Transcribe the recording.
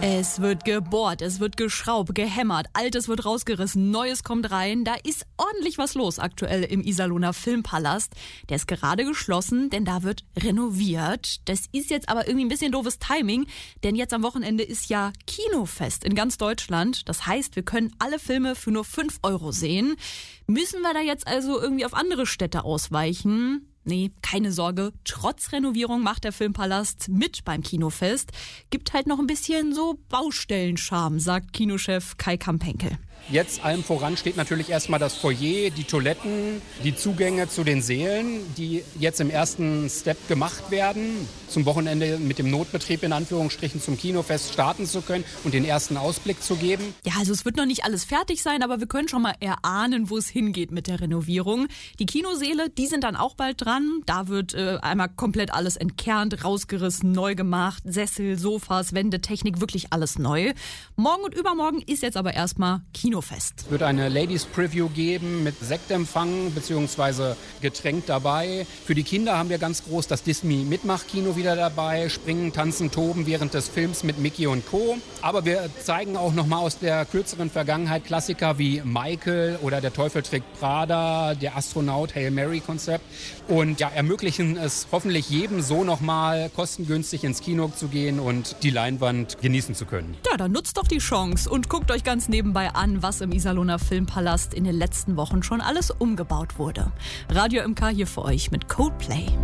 Es wird gebohrt, es wird geschraubt, gehämmert, Altes wird rausgerissen, Neues kommt rein. Da ist ordentlich was los aktuell im Iserlohner Filmpalast. Der ist gerade geschlossen, denn da wird renoviert. Das ist jetzt aber irgendwie ein bisschen doofes Timing, denn jetzt am Wochenende ist ja Kinofest in ganz Deutschland. Das heißt, wir können alle Filme für nur 5 € sehen. Müssen wir da jetzt also irgendwie auf andere Städte ausweichen? Nee, keine Sorge. Trotz Renovierung macht der Filmpalast mit beim Kinofest. Gibt halt noch ein bisschen so Baustellenscharme, sagt Kinochef Kai Kampenkel. Jetzt allem voran steht natürlich erstmal das Foyer, die Toiletten, die Zugänge zu den Sälen, die jetzt im ersten Step gemacht werden, zum Wochenende mit dem Notbetrieb in Anführungsstrichen zum Kinofest starten zu können und den ersten Ausblick zu geben. Ja, also es wird noch nicht alles fertig sein, aber wir können schon mal erahnen, wo es hingeht mit der Renovierung. Die Kinosäle, die sind dann auch bald dran. Da wird einmal komplett alles entkernt, rausgerissen, neu gemacht. Sessel, Sofas, Wände, Technik, wirklich alles neu. Morgen und übermorgen ist jetzt aber erstmal Kinofest. Es wird eine Ladies Preview geben mit Sektempfang bzw. Getränk dabei. Für die Kinder haben wir ganz groß das Disney-Mitmach-Kino wieder dabei. Springen, tanzen, toben während des Films mit Mickey und Co. Aber wir zeigen auch nochmal aus der kürzeren Vergangenheit Klassiker wie Michael oder Der Teufel trägt Prada, der Astronaut Hail Mary-Konzept. Und ja, ermöglichen es hoffentlich jedem so nochmal kostengünstig ins Kino zu gehen und die Leinwand genießen zu können. Ja, dann nutzt doch die Chance und guckt euch ganz nebenbei an, was im Iserlohner Filmpalast in den letzten Wochen schon alles umgebaut wurde. Radio MK hier für euch mit Coldplay.